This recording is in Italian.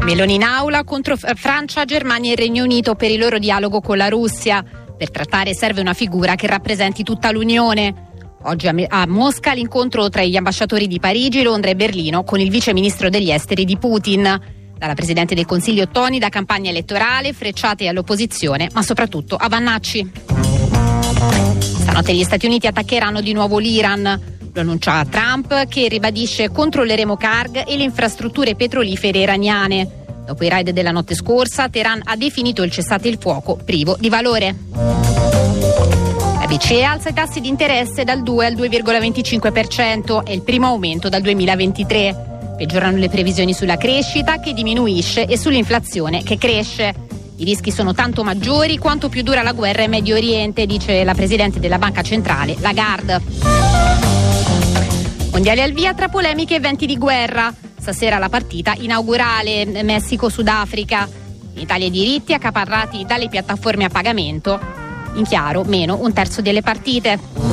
Meloni in aula contro Francia, Germania e Regno Unito per il loro dialogo con la Russia. Per trattare serve una figura che rappresenti tutta l'Unione. Oggi a Mosca l'incontro tra gli ambasciatori di Parigi, Londra e Berlino con il vice ministro degli esteri di Putin. Dalla Presidente del Consiglio toni da campagna elettorale, frecciate all'opposizione, ma soprattutto a Vannacci. Stanotte gli Stati Uniti attaccheranno di nuovo l'Iran. Lo annuncia Trump, che ribadisce controlleremo Karg e le infrastrutture petrolifere iraniane. Dopo i raid della notte scorsa, Teheran ha definito il cessate il fuoco privo di valore. La BCE alza i tassi di interesse dal 2 al 2,25%, è il primo aumento dal 2023. Peggiorano le previsioni sulla crescita, che diminuisce, e sull'inflazione, che cresce. I rischi sono tanto maggiori quanto più dura la guerra in Medio Oriente, dice la Presidente della Banca Centrale, Lagarde. Mondiali al via tra polemiche e venti di guerra. Stasera la partita inaugurale Messico-Sudafrica. In Italia i diritti accaparrati dalle piattaforme a pagamento. In chiaro, meno un terzo delle partite.